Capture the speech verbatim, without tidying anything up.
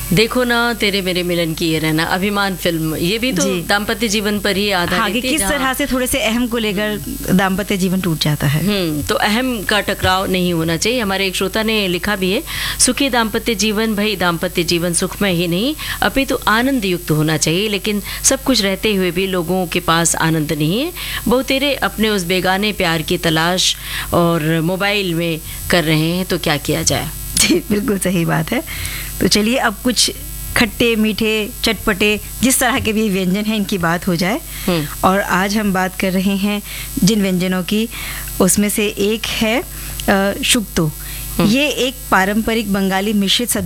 देखो ना तेरे मेरे मिलन की ये रहना, अभिमान फिल्म, ये भी तो दाम्पत्य जीवन पर ही आधारित है। किस तरह से थोड़े से अहम को लेकर दाम्पत्य जीवन टूट जाता है। हम्म तो अहम का टकराव नहीं होना चाहिए। हमारे एक श्रोता ने लिखा भी है, सुखी दाम्पत्य जीवन, भाई दाम्पत्य जीवन सुखमय ही नहीं अपितु तो आनंद युक्त होना चाहिए, लेकिन सब कुछ रहते हुए भी लोगों के पास आनंद नहीं है। बहुतेरे अपने उस बेगाने प्यार की तलाश और मोबाइल में कर रहे हैं, तो क्या किया जाए। जी बिल्कुल सही बात है। तो चलिए अब कुछ खट्टे मीठे चटपटे जिस तरह के भी व्यंजन हैं इनकी बात हो जाए। और आज हम बात कर रहे हैं जिन व्यंजनों की, उसमें से एक है शुक्तो। ये एक पारंपरिक बंगाली मिश्रित